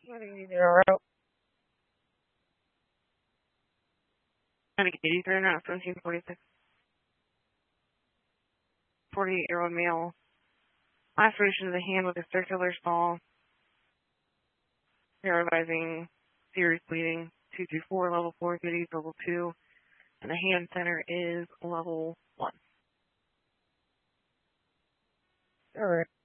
What do you need to route? Medic 83, not 1746. 48-year-old male. Laceration of the hand with a circular saw. They're advising serious bleeding. 224, level 4, goodies, level 2. And the hand center is level 1. All right.